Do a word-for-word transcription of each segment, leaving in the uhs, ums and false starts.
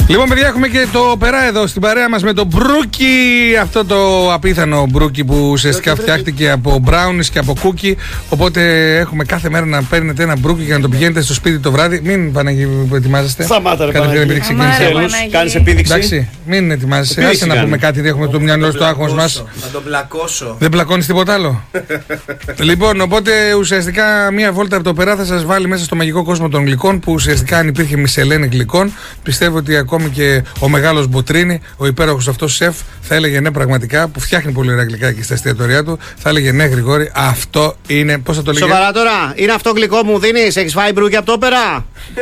Λοιπόν, παιδιά, έχουμε και το Περά εδώ στην παρέα μας με το Μπρούκι. Αυτό το απίθανο Μπρούκι που ουσιαστικά φτιάχτηκε από μπράουνις και από κούκι. Οπότε έχουμε κάθε μέρα να παίρνετε ένα Μπρούκι και να το πηγαίνετε στο σπίτι το βράδυ. Μην Παναγί που ετοιμάζεστε. Σταμάτα, ρε Παναγί. Κάνεις επίδειξη. Εντάξει, μην ετοιμάζεσαι. Άσε να πούμε κάτι, δεν έχουμε το μυαλό στο άγχος μας. Θα τον πλακώσω. Δεν πλακώνεις τίποτα άλλο. Λοιπόν, οπότε ουσιαστικά μία βόλτα από το Περά θα σας βάλει μέσα στο μαγικό κόσμο των γλυκών. Που ουσιαστικά αν υπήρχε μισελένη γλυκών, πιστεύω ότι ακόμη και ο μεγάλος Μποτρίνη, ο υπέροχος αυτός σεφ, θα έλεγε ναι, πραγματικά, που φτιάχνει πολύ ωραία γλυκά και στα εστιατοριά του, θα έλεγε ναι, Γρηγόρη, αυτό είναι. Πώς θα το λέγε? Σοβαρά τώρα, είναι αυτό γλυκό μου δίνεις? Έχεις φάει Μπρούκι από το Περά?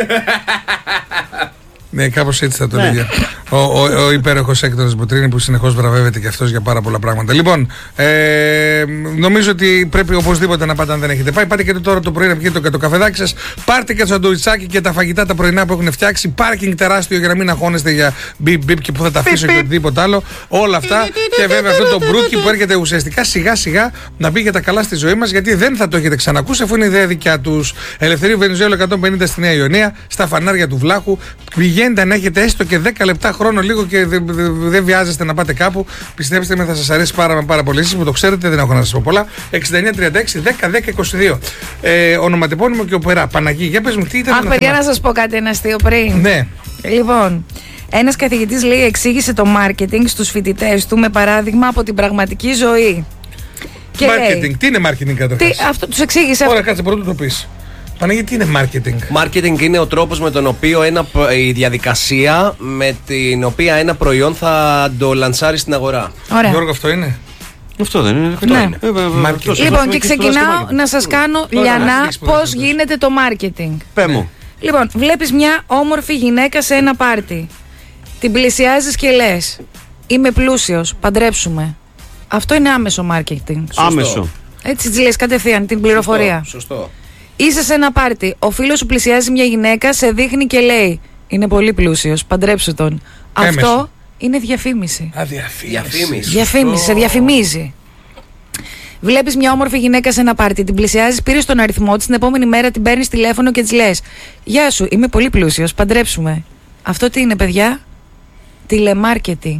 Ναι, κάπως έτσι θα το λέγε. Ο, ο, ο υπέροχος Έκτορας Μποτρίνη που συνεχώς βραβεύεται και αυτός για πάρα πολλά πράγματα. Λοιπόν, ε, νομίζω ότι πρέπει οπωσδήποτε να πάτε αν δεν έχετε πάει. Πάτε και το τώρα το πρωί να πιείτε το, το καφεδάκι σας. Πάρτε και το σαντουιτσάκι και τα φαγητά τα πρωινά που έχουν φτιάξει. Πάρκινγκ τεράστιο για να μην αγχώνεστε για μπιπ μπιπ και που θα τα αφήσω και οτιδήποτε άλλο. Όλα αυτά. Και βέβαια αυτό το Μπρούκι που έρχεται ουσιαστικά σιγά σιγά να μπει για τα καλά στη ζωή μας, γιατί δεν θα το έχετε ξανακούσει αφού είναι ιδέα δικιά τους. Ελευθερίου Βενιζέλου εκατόν πενήντα στη Νέα Ιωνία, στα φανάρια του Βλάχου. Πηγαίνετε αν έχετε έστω και δέκα λεπτά χρόνο λίγο και δεν δε, δε βιάζεστε να πάτε κάπου. Πιστέψτε με, θα σας αρέσει πάρα, πάρα πολύ. Εσείς που το ξέρετε, δεν έχω να σας πω πολλά. εξήντα εννιά τριάντα έξι δέκα δέκα είκοσι δύο. Ε, ονοματεπώνυμο και ο Περά. Παναγί, για πες μου, τι ήταν? Αχ, παιδιά, να σας πω κάτι ένα αστείο πριν. Ναι. Λοιπόν, ένας καθηγητής λέει εξήγησε το μάρκετινγκ στους φοιτητές του με παράδειγμα από την πραγματική ζωή. Μάρκετινγκ, τι είναι μάρκετινγκ καταρχάς? Αυτό τους εξήγησε. Ωραία, κάτσε πρώτο το πεις. Παναγί, τι είναι marketing? Marketing είναι ο τρόπος με τον οποίο ένα, η διαδικασία με την οποία ένα προϊόν θα το λανσάρει στην αγορά. Ωραία. Γιώργο, αυτό είναι? Αυτό δεν είναι? Αυτό ναι. είναι. Ε, ε, ε, λοιπόν, και ξεκινάω να σας κάνω λιανά πώς γίνεται το marketing. Πέ μου. Λοιπόν, βλέπεις μια όμορφη γυναίκα σε ένα πάρτι. Την πλησιάζεις και λες, είμαι πλούσιος, παντρέψουμε. Αυτό είναι άμεσο marketing. Άμεσο. Έτσι της λες κατευθείαν την πληροφορία. Σωστό, σωστό. Είσαι σε ένα πάρτι, ο φίλος σου πλησιάζει μια γυναίκα, σε δείχνει και λέει, είναι πολύ πλούσιος, παντρέψου τον. Έμεσο. Αυτό είναι διαφήμιση. Α, διαφήμιση. Διαφήμιση. Διαφήμιση, σε διαφημίζει. Βλέπεις μια όμορφη γυναίκα σε ένα πάρτι, την πλησιάζεις, πήρες τον αριθμό της, την επόμενη μέρα την παίρνεις τηλέφωνο και της λες, γεια σου, είμαι πολύ πλούσιος, παντρέψουμε. Αυτό τι είναι, παιδιά? Τηλεμάρκετινγκ.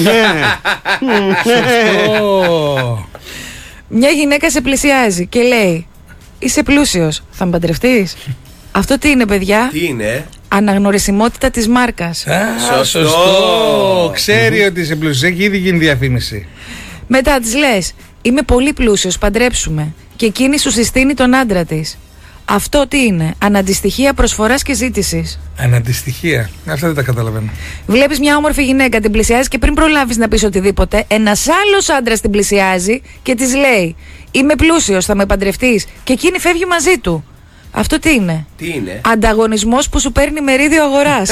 Μια γυναίκα σε πλησιάζει και λέει, είσαι πλούσιος, θα με παντρευτείς? Αυτό τι είναι, παιδιά? Τι είναι? Αναγνωρισιμότητα της μάρκας. Α, σωστό. σωστό. Ξέρει ότι είσαι πλούσιος, έχει ήδη γίνει διαφήμιση. Μετά της λες, είμαι πολύ πλούσιος, παντρέψουμε. Και εκείνη σου συστήνει τον άντρα της. Αυτό τι είναι? Αναντιστοιχεία προσφοράς και ζήτησης. Αναντιστοιχεία. Αυτά δεν τα καταλαβαίνω. Βλέπεις μια όμορφη γυναίκα, την πλησιάζει και πριν προλάβεις να πεις οτιδήποτε, ένας άλλος άντρας την πλησιάζει και της λέει, είμαι πλούσιος, θα με παντρευτείς? Και εκείνη φεύγει μαζί του. Αυτό τι είναι? Τι είναι? Ανταγωνισμός που σου παίρνει μερίδιο αγοράς.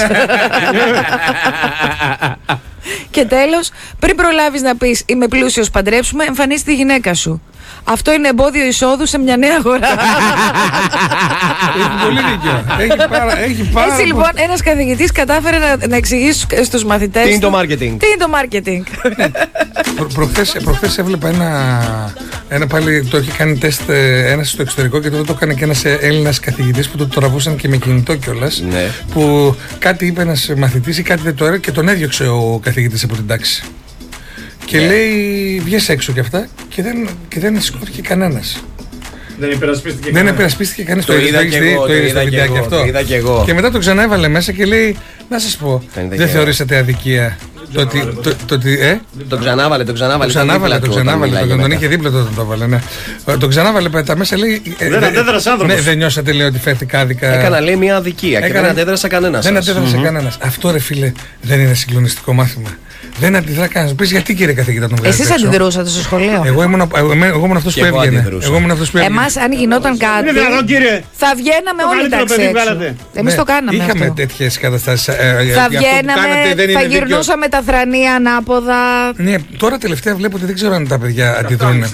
Και τέλος, πριν προλάβεις να πεις είμαι πλούσιος, παντρέψουμε, εμφανίζεται η γυναίκα σου. Αυτό είναι εμπόδιο εισόδου σε μια νέα αγορά. Έχει πολύ δίκιο. Έχει πάρα, έχει πάρα Έτσι λοιπόν, ένας καθηγητής κατάφερε να, να εξηγήσει στους μαθητές. Τι είναι του, το marketing? Τι είναι το marketing? Προ, προχθές, προχθές έβλεπα ένα, ένα πάλι, το έχει κάνει τεστ ένας στο εξωτερικό και τότε το έκανε και ένας Έλληνας καθηγητής που το τραβούσαν και με κινητό κιόλας. Ναι. Που κάτι είπε ένας μαθητής ή κάτι δεν το έλεγε και τον έδιωξε ο καθηγητής από την τάξη. Και yeah. λέει, βγες έξω και αυτά και δεν, και δεν σηκώθηκε κανένας. Δεν υπερασπίστηκε Δεν υπερασπίστηκε κανείς. Το, το είδα και εγώ, το είδα και εγώ, το είδα και εγώ. Και μετά το ξανά έβαλε μέσα και λέει, να σας πω, δεν θεωρήσατε αδικία το ότι, το, το, το, ε? Το ξανάβαλε, το ξανάβαλε. Το ξανάβαλε, το ξανάβαλε. Τον, τον είχε δίπλα τότε το έβαλε, ναι. Το ξανάβαλε τα μέσα, λέει. Δεν αντέδρασε άνθρωπος. Ναι, δεν νιώσατε, λέει, ότι φέρθηκα άδικα? Έκανα, λέει, μια αδικία και δεν αντέδρασε κανένας. Δεν αντέδρασε κανένας. Αυτό, ρε φίλε, δεν είναι συγκλονιστικό μάθημα? Δεν αντιδρά κανένας. Πες γιατί, κύριε καθηγητά, τον βγάζετε? Εσείς αντιδρούσατε στο σχολείο? Εγώ ήμουν, εγώ ήμουν αυτός που έβγαινε. Εμάς, αν γινόταν κάτι, θα βγαίναμε όλοι τα έξω. Εμείς το κάναμε. Είχαμε τέτοιες καταστάσεις. Θα βγαίναμε, θα γυρνούσαμε τα θρανία ανάποδα. Ναι, τώρα τελευταία βλέπω ότι δεν ξέρω αν τα παιδιά αντιδρούν.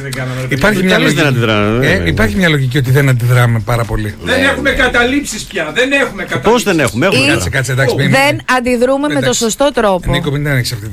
Υπάρχει μια λογική ότι δεν αντιδράμε πάρα πολύ. Δεν έχουμε καταλήψεις πια. Δεν έχουμε καταλήψεις. Πώς δεν έχουμε? Κάτσε, κάτσε, εντάξει. Δεν αντιδρούμε με το σωστό τρόπο. Νίκο, μην την άνοιξε αυτή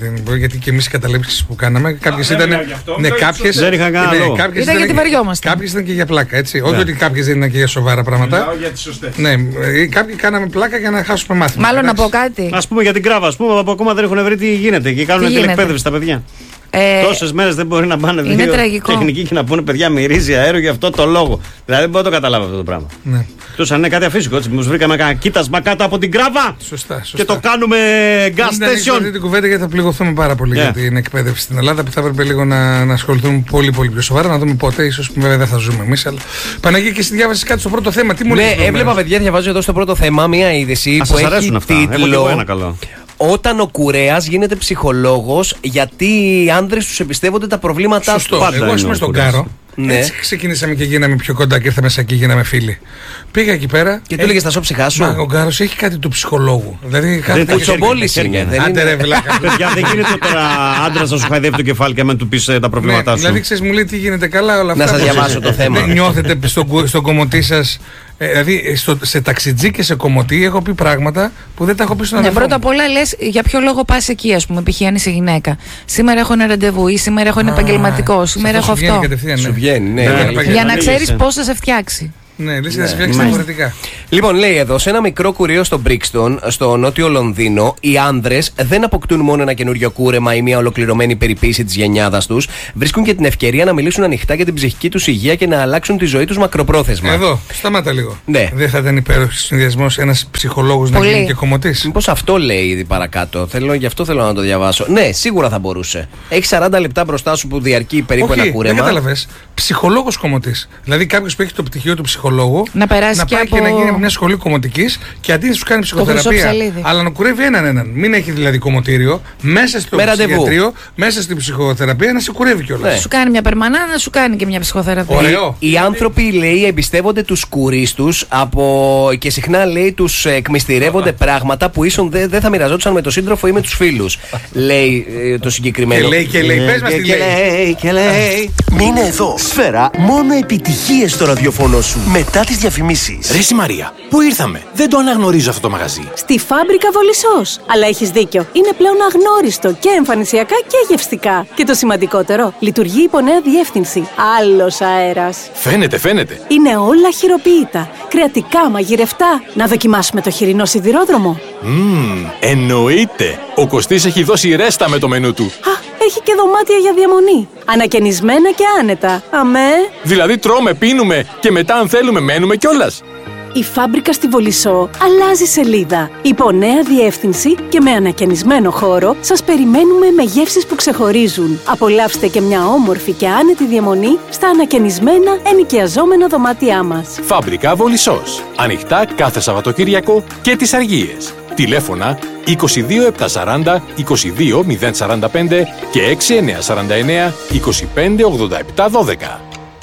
την. Γιατί και εμείς οι καταλήψεις που κάναμε, κάποιες ήταν. Ναι, κάποιες. Δεν είχαν κανένα λόγο. Ήταν γιατί βαριόμαστε. Κάποιες ήταν και για πλάκα, έτσι. Όχι ότι κάποιες δεν ήταν και για σοβαρά πράγματα. Μιλάω για τις σωστές. Ναι, κάποιοι κάναμε πλάκα για να χάσουμε μάθημα. Μάλλον να πω κάτι. Ας πούμε για την Κράβα, ας πούμε, που ακόμα δεν έχουν βρει τι γίνεται και κάνουν την εκπαίδευση στα παιδιά. Ε, Τόσες μέρες δεν μπορεί να πάνε δύο τραγικό. τεχνικοί και να πούνε παιδιά μυρίζει αέριο για αυτό το λόγο. Δηλαδή δεν μπορώ να το καταλάβω αυτό το πράγμα. Ναι. Εκτός αν είναι κάτι αφύσικο, έτσι. Μήπως βρήκαμε κανένα κοίτασμα κάτω από την Κράβα. Σωστά, σωστά. Και το κάνουμε gas station. Αυτή την κουβέντα γιατί θα πληγωθούμε πάρα πολύ yeah. για την εκπαίδευση στην Ελλάδα που θα έπρεπε λίγο να, να ασχοληθούμε πολύ, πολύ πιο σοβαρά. Να δούμε ποτέ, ίσως βέβαια δεν θα ζούμε εμείς. Αλλά Παναγία, και εσύ διάβασες κάτι στο πρώτο θέμα. Τι μου λέει. Ναι, έβλεπα παιδιά, διαβάζω εδώ στο πρώτο θέμα μία είδηση Ας που σας έχει τίτλο. ένα καλό. Όταν ο κουρέας γίνεται ψυχολόγος, γιατί οι άνδρες τους εμπιστεύονται τα προβλήματά τους. Σωστό. Εγώ, ας πούμε, στον Κάρο, ναι. έτσι ξεκινήσαμε και γίναμε πιο κοντά και ήρθαμε εκεί, γίναμε φίλοι. Πήγα εκεί πέρα. Και του έλεγε στα σώψυχά σου. Μα, ο Γκάρος έχει κάτι του ψυχολόγου. Δηλαδή, δεν κάτι τσομπόλης είναι. Άντε ρε βλάκα. Παιδιά, δεν γίνεται τώρα άντρας να σου χαϊδεύει το κεφάλι και να του πεις τα προβλήματά σου. Δηλαδή, ξέρεις, μου λέει τι γίνεται καλά όλα αυτά. Να σας διαβάσω το θέμα. Νιώθετε στον κομμωτή σας. Ε, δηλαδή στο, σε ταξιτζή και σε κομμωτή έχω πει πράγματα που δεν τα έχω πει στον ναι, αδερφό. Πρώτα απ' όλα λες για ποιο λόγο πας εκεί, ας πούμε, π.χ. αν είσαι γυναίκα. Σήμερα έχω ένα ραντεβού ή σήμερα έχω ένα επαγγελματικό, σήμερα έχω αυτό. Ναι. Σου βγαίνει, ναι. ναι, ναι, για να ξέρεις πώς θα σε φτιάξει. Ναι, λες να σε φτιάξει διαφορετικά. Λοιπόν, λέει εδώ, σε ένα μικρό κουρείο στο Brixton, στο νότιο Λονδίνο, οι άνδρες δεν αποκτούν μόνο ένα καινούριο κούρεμα ή μια ολοκληρωμένη περιποίηση της γενιάδας τους, βρίσκουν και την ευκαιρία να μιλήσουν ανοιχτά για την ψυχική τους υγεία και να αλλάξουν τη ζωή τους μακροπρόθεσμα. Εδώ, σταμάτα λίγο. Ναι. Δεν θα ήταν υπέροχος συνδυασμός ένας ψυχολόγος να γίνει και κομμωτής? Μήπως αυτό λέει ήδη παρακάτω. Θέλω, γι' αυτό θέλω να το διαβάσω. Ναι, σίγουρα θα μπορούσε. Έχει σαράντα λεπτά μπροστά σου που διαρκεί περίπου Όχι, ένα κούρεμα. Δεν κατάλαβες. Ψυχολόγος κομμωτής. Δηλαδή κάποιος που έχει το πτυχίο του ψυχολόγου να περάσει να και πάει από... και να γίνει μια σχολή κομμωτικής και αντί να σου κάνει ψυχοθεραπεία, αλλά να κουρεύει έναν έναν. Μην έχει δηλαδή κομμωτήριο μέσα στο ψυχιατρίο, μέσα στην ψυχοθεραπεία να σε κουρεύει κιόλας. Ναι. Σου κάνει μια περμανά, να σου κάνει και μια ψυχοθεραπεία. Ωραίο. Οι, οι άνθρωποι, λέει, εμπιστεύονται τους κουρίς τους από... και συχνά, λέει, τους εκμυστηρεύονται πράγματα που ίσον δεν δε θα μοιραζόντουσαν με τον σύντροφο ή με τους φίλους. Λέει ε, το συγκεκριμένο. Και λέει και λέει, πες μας τι λέει. Και λέει. Μείνε εδώ. Σφαίρα, μόνο επιτυχίες στο ραδιοφωνό σου. Μετά τις διαφημίσεις. Ρε Μαρία, πού ήρθαμε? Δεν το αναγνωρίζω αυτό το μαγαζί. Στη Φάμπρικα Βολισσός. Αλλά έχεις δίκιο. Είναι πλέον αγνώριστο και εμφανισιακά και γευστικά. Και το σημαντικότερο, λειτουργεί υπό νέα διεύθυνση. Άλλος αέρας. Φαίνεται, φαίνεται. Είναι όλα χειροποίητα. Κρεατικά, μαγειρευτά. Να δοκιμάσουμε το χοιρινό σιδηρόδρομο. Μμμ, εννοείται. Ο Κωστής έχει δώσει ρέστα με το μενού του. Α, έχει και δωμάτια για διαμονή. Ανακαινισμένα και άνετα. Αμέ. Δηλαδή τρώμε, πίνουμε και μετά αν θέλουμε μένουμε κιόλας. Η Φάμπρικα στη Βολισσό αλλάζει σελίδα. Υπό νέα διεύθυνση και με ανακαινισμένο χώρο σας περιμένουμε με γεύσεις που ξεχωρίζουν. Απολαύστε και μια όμορφη και άνετη διαμονή στα ανακαινισμένα ενοικιαζόμενα δωμάτια μας. Φάμπρικα Βολισσός. Ανοιχτά κάθε Σαββατοκύριακο και τις Αργίες. Τηλέφωνα είκοσι δύο επτακόσια σαράντα είκοσι δύο μηδέν σαράντα πέντε και έξι εννιακόσια σαράντα εννέα είκοσι πέντε ογδόντα επτά δώδεκα.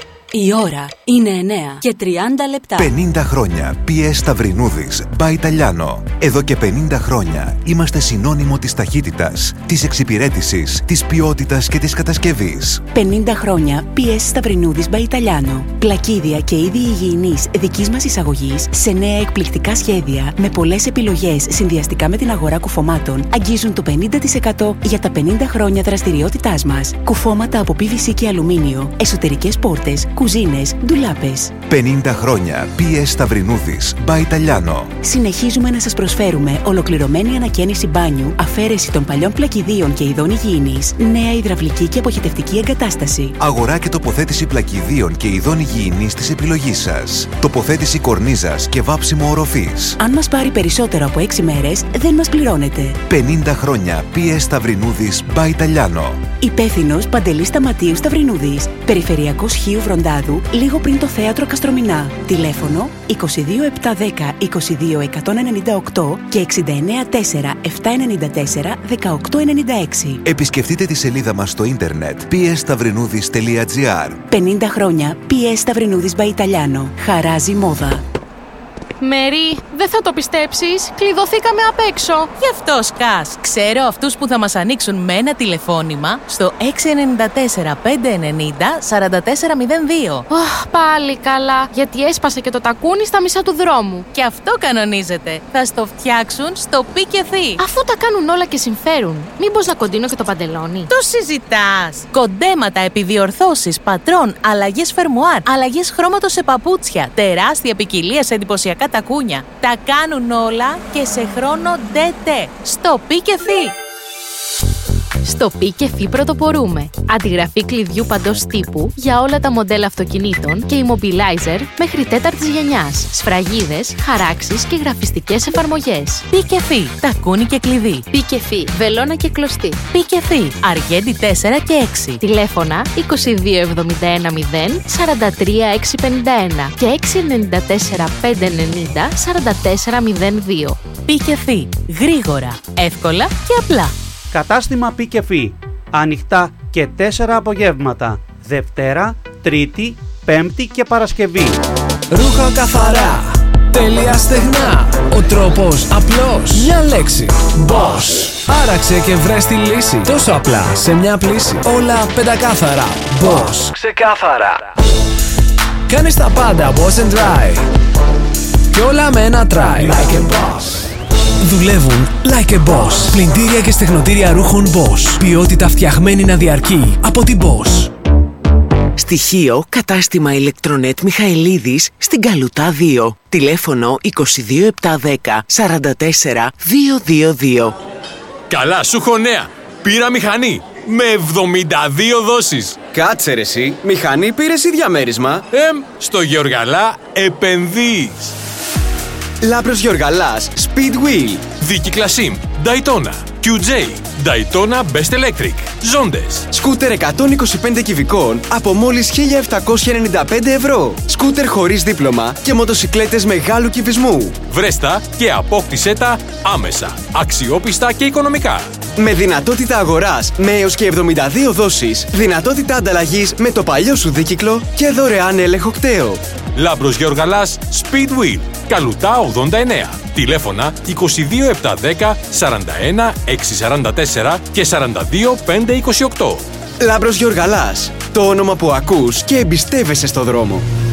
Η ώρα είναι εννέα και τριάντα λεπτά. πενήντα χρόνια πι ες Σταυρινούδης by Italiano. Εδώ και πενήντα χρόνια είμαστε συνώνυμο της ταχύτητας, της εξυπηρέτησης, της ποιότητας και της κατασκευής. πενήντα χρόνια πι ες Σταυρινούδης by Italiano. Πλακίδια και είδη υγιεινής δικής μας εισαγωγής σε νέα εκπληκτικά σχέδια με πολλές επιλογές συνδυαστικά με την αγορά κουφωμάτων αγγίζουν το πενήντα τοις εκατό για τα πενήντα χρόνια δραστηριότητάς μας. Κουφώματα από πι βι σι και αλουμίνιο, εσωτερικές πόρτες, κουζίνες, ντουλάπες. πενήντα χρόνια πι ες Σταυρινούδης by Italiano. Συνεχίζουμε να σας προσφέρουμε ολοκληρωμένη ανακαίνιση μπάνιου, αφαίρεση των παλιών πλακιδίων και ειδών υγιεινής, νέα υδραυλική και αποχετευτική εγκατάσταση. Αγορά και τοποθέτηση πλακιδίων και ειδών υγιεινής της επιλογής σας. Τοποθέτηση κορνίζας και βάψιμο οροφής. Αν μας πάρει περισσότερο από έξι μέρες, δεν μας πληρώνετε. πενήντα χρόνια πι ες Σταυρινούδης by Italiano. Υπεύθυνος Παντελής Σταματίου Σταυρινούδης. Περιφερειακός Χίου Βροντάδου, λίγο πριν το θέατρο Καστρομηνά. Τηλέφωνο είκοσι δύο επτακόσια δέκα είκοσι δύο εκατόν ενενήντα οκτώ και εξήντα εννέα τέσσερα επτακόσια ενενήντα τέσσερα δεκαοκτώ ενενήντα έξι. Επισκεφτείτε τη σελίδα μας στο ίντερνετ πι ες σταυρινούδης τελεία τζι άρ. πενήντα χρόνια πι ες Σταυρινούδης by Italiano. Χαράζει μόδα. Μέρι, Δεν θα το πιστέψεις, κλειδωθήκαμε απ' έξω. Γι' αυτό σκάς. Ξέρω αυτούς που θα μας ανοίξουν με ένα τηλεφώνημα στο έξι εννιά τέσσερα πέντε εννιά τέσσερα τέσσερα μηδέν δύο. Oh, πάλι καλά, γιατί έσπασε και το τακούνι στα μισά του δρόμου. Και αυτό κανονίζεται. Θα στο φτιάξουν στο Πικεφί. Αφού τα κάνουν όλα και συμφέρουν, μήπως να κοντίνω και το παντελόνι? Το συζητάς. Κοντέματα, επιδιορθώσεις, πατρών, αλλαγές φερμουάρ, αλλαγές χρώματος σε παπούτσια, τεράστια ποικιλία σε εντυπωσιακά τακούνια. Τα κάνουν όλα και σε χρόνο ντε-τε. Στο Πικεφί. Στο Πικεφί πρωτοπορούμε. Αντιγραφή κλειδιού παντός τύπου για όλα τα μοντέλα αυτοκινήτων και immobilizer μέχρι τέταρτης γενιάς. Σφραγίδες, χαράξεις και γραφιστικές εφαρμογές. Πικεφί. Τακούνι και κλειδί. Πικεφί. Βελόνα και κλωστή. Πικεφί. Αργέντη τέσσερα και έξι. Τηλέφωνα είκοσι δύο εβδομήντα ένα μηδέν σαράντα τρία εξακόσια πενήντα ένα και έξι εννιά τέσσερα πέντε εννιά σαράντα τέσσερα μηδέν δύο. Πικεφί. Γρήγορα, εύκολα και απλά. Κατάστημα Πικεφί. Ανοιχτά και τέσσερα απογεύματα. Δευτέρα, Τρίτη, Πέμπτη και Παρασκευή. Ρούχα καθαρά, τέλεια στεγνά. Ο τρόπος απλός. Μια λέξη. Boss. Άραξε και βρες τη λύση. Τόσο απλά, σε μια πλύση. Όλα πεντακάθαρα. Boss. Ξεκάθαρα. Κάνεις τα πάντα wash and dry. Και όλα με ένα try. Like a boss. Δουλεύουν like a boss. Πλυντήρια και στεγνοτήρια ρούχων Boss. Ποιότητα φτιαγμένη να διαρκεί από την Boss. Στοιχείο κατάστημα ηλεκτρονέτ Μιχαηλίδης στην Καλουτά δύο. Τηλέφωνο είκοσι δύο επτακόσια δέκα σαράντα τέσσερα διακόσια είκοσι δύο. Καλά, σου έχω νέα. Πήρα μηχανή με εβδομήντα δύο δόσεις. Κάτσε ρε εσύ, μηχανή πήρες ή διαμέρισμα? Εμ, στο Γεωργαλά επενδύεις. Λάμπρος Γεωργαλάς, Speedwheel. Δίκυκλα Sim, Daytona, κιου τζέι, Daytona Best Electric, Ζόντες. Σκούτερ εκατόν είκοσι πέντε κυβικών από μόλις χίλια επτακόσια ενενήντα πέντε ευρώ. Σκούτερ χωρίς δίπλωμα και μοτοσικλέτες μεγάλου κυβισμού. Βρέστα και απόκτησέ τα άμεσα, αξιόπιστα και οικονομικά. Με δυνατότητα αγοράς με έως και εβδομήντα δύο δόσεις, δυνατότητα ανταλλαγής με το παλιό σου δίκυκλο και δωρεάν έλεγχο κταίο. Λάμπρος Γεωργαλάς, Speedwheel, Καλουτά ογδόντα εννέα. Τηλέφωνα είκοσι δύο επτακόσια δέκα σαράντα ένα εξακόσια σαράντα τέσσερα και σαράντα δύο πεντακόσια είκοσι οκτώ. Λάμπρος Γεωργαλάς, το όνομα που ακούς και εμπιστεύεσαι στο δρόμο.